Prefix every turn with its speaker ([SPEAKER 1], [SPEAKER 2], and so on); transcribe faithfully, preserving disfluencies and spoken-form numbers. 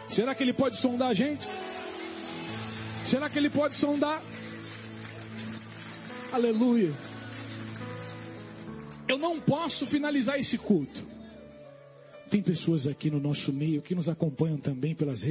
[SPEAKER 1] Será que Ele pode sondar a gente? Será que Ele pode sondar? Aleluia. Eu não posso finalizar esse culto. Tem pessoas aqui no nosso meio que nos acompanham também pelas redes